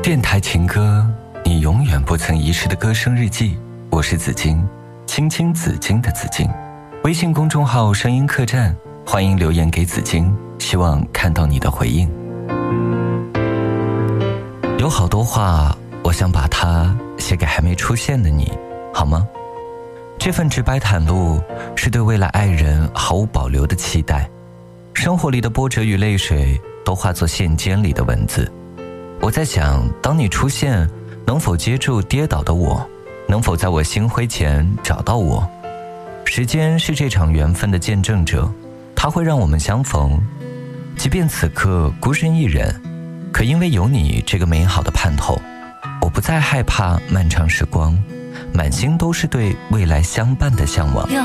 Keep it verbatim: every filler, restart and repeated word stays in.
电台情歌，你永远不曾遗失的歌声日记。我是紫金，青青紫金的紫金。微信公众号声音客栈，欢迎留言给紫金，希望看到你的回应。有好多话，我想把它写给还没出现的你，好吗？这份直白袒露，是对未来爱人毫无保留的期待。生活里的波折与泪水，都化作线尖里的文字。我在想，当你出现，能否接住跌倒的我？能否在我心灰前找到我？时间是这场缘分的见证者，它会让我们相逢。即便此刻孤身一人，可因为有你这个美好的盼头，我不再害怕漫长时光，满心都是对未来相伴的向往。